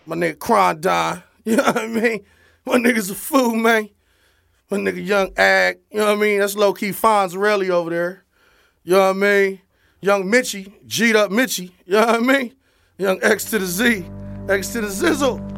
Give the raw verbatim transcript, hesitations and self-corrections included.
My nigga Crondon. You know what I mean? My nigga's a fool, man. My nigga Young Ag. You know what I mean? That's low-key Fonzarelli over there. You know what I mean? Young Mitchie. G'd up Mitchie. You know what I mean? Young X to the Z. X to the Zizzle.